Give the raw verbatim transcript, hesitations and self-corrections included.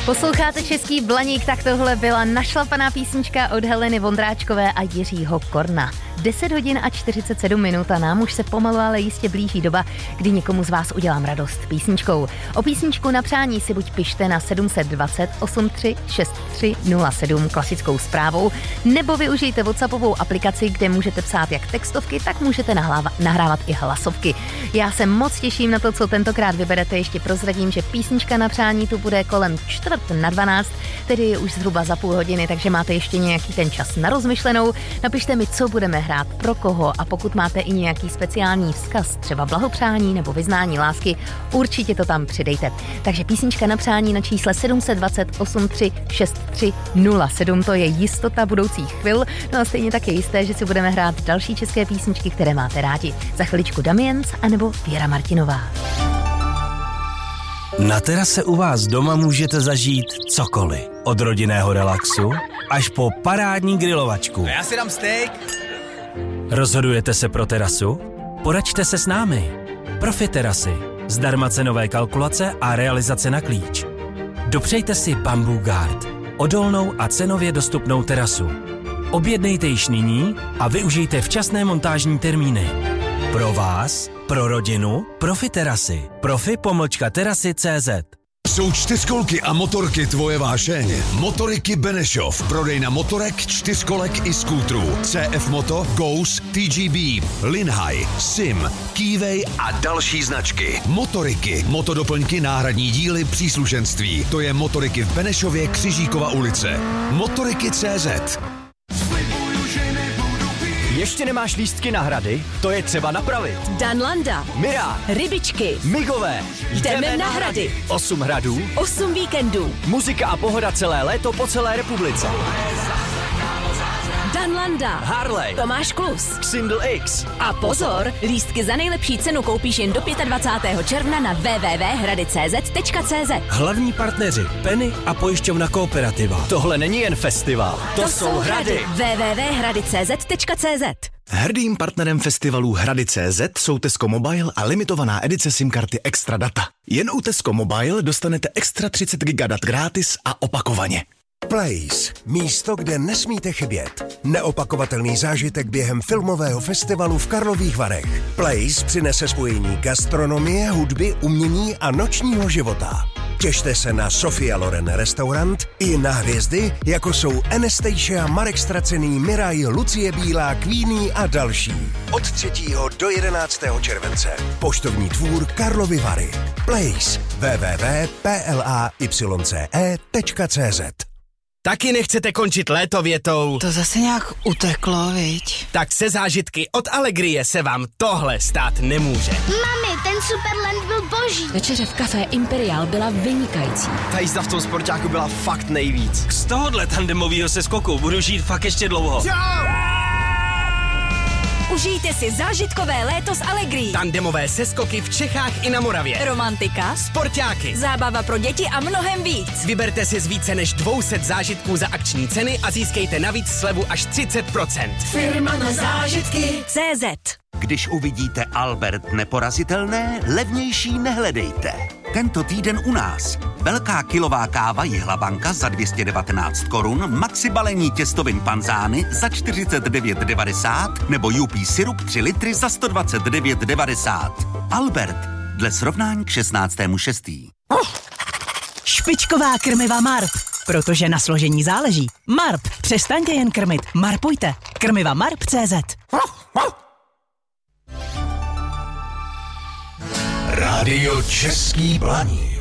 Posloucháte Český Blaník, tak tohle byla našlapaná písnička od Heleny Vondráčkové a Jiřího Korna. deset hodin a čtyřicet sedm minut a nám už se pomalu, ale jistě blíží doba, kdy někomu z vás udělám radost písničkou. O písničku na přání si buď pište na sedm set dvacet osm tři šest tři nula sedm klasickou zprávou, nebo využijte WhatsAppovou aplikaci, kde můžete psát jak textovky, tak můžete nahláva, nahrávat i hlasovky. Já se moc těším na to, co tentokrát vyberete. Ještě prozradím, že písnička na přání tu bude kolem čtvrt na dvanáct, tedy už zhruba za půl hodiny, takže máte ještě nějaký ten čas na rozmyšlenou. Napište mi, co budeme hrát, pro koho, a pokud máte i nějaký speciální vzkaz, třeba blahopřání nebo vyznání lásky, určitě to tam přidejte. Takže písnička na přání na čísle sedm set dvacet osm tři šest tři nula sedm, to je jistota budoucích chvil, no a stejně tak je jisté, že si budeme hrát další české písničky, které máte rádi. Za chviličku Damiens anebo Věra Martinová. Na terase u vás doma můžete zažít cokoliv. Od rodinného relaxu až po parádní grilovačku. Já si dám steak. Rozhodujete se pro terasu? Poraďte se s námi. Profi terasy. Zdarma cenové kalkulace a realizace na klíč. Dopřejte si Bamboo Guard. Odolnou a cenově dostupnou terasu. Objednejte již nyní a využijte včasné montážní termíny. Pro vás, pro rodinu, Profi terasy. Profi pomlčka terasy tečka cé zet. Jsou čtyřkolky a motorky tvoje vášeň? Motoriky Benešov. Prodejna motorek, čtyřkolek i skútrů. C F Moto, Ghost, T G B, Linhai, Sim, Keyway a další značky. Motoriky, motodoplňky, náhradní díly, příslušenství. To je Motoriky v Benešově, Křižíkova ulice. Motoriky tečka cé zet. Ještě nemáš lístky na hrady? To je třeba napravit. Danlanda, Mira, Rybičky, Migové, jdeme na hrady. Osm hradů, Osm víkendů. muzika a pohoda celé léto po celé republice. Danlanda, Harley, Tomáš Klus. Xindl X. A pozor, lístky za nejlepší cenu koupíš jen do dvacátého pátého června na w w w tečka hrady tečka cé zet tečka cé zet. Hlavní partneři Penny a pojišťovna Kooperativa. Tohle není jen festival, to, to jsou hrady. w w w tečka hrady tečka cé zet tečka cé zet. Hrdým partnerem festivalů Hrady tečka cé zet jsou Tesco Mobile a limitovaná edice SIM karty Extra Data. Jen u Tesco Mobile dostanete extra třicet giga dat gratis a opakovaně. Place. Místo, kde nesmíte chybět. Neopakovatelný zážitek během filmového festivalu v Karlových Varech. Place přinese spojení gastronomie, hudby, umění a nočního života. Těšte se na Sofia Loren restaurant i na hvězdy, jako jsou Anastasia, Marek Stracený, Miraj, Lucie Bílá, Queenie a další. Od třetího do jedenáctého července. Poštovní dvůr Karlovy Vary. Place. w w w tečka p l a y c e tečka cé zet. Taky nechcete končit léto větou? To zase nějak uteklo, viď? Tak se zážitky od Allegrie se vám tohle stát nemůže. Mami, ten Superland byl boží. Večeře v kafé Imperial byla vynikající. Ta jízda v tom sportáku byla fakt nejvíc. Z tohohle tandemovýho seskoku budu žít fakt ještě dlouho. Užijte si zážitkové léto s Allegrií. Tandemové seskoky v Čechách i na Moravě. Romantika, Sportáky, zábava pro děti a mnohem víc. Vyberte si z více než dvě stě zážitků za akční ceny a získejte navíc slevu až třicet procent. Firma na zážitky tečka cé zet. Když uvidíte Albert neporazitelné, levnější nehledejte. Tento týden u nás. Velká kilová káva Jihlabanka za dvě stě devatenáct korun, maxi balení těstovin panzány za čtyřicet devět devadesát nebo U P syrup tři litry za sto dvacet devět devadesát. Albert, dle srovnání k šestnáctému šestého Špičková krmiva Marp, protože na složení záleží. Marp, přestaňte jen krmit, marpujte. Krmiva Marp tečka cé zet. Rádio Český Blaník.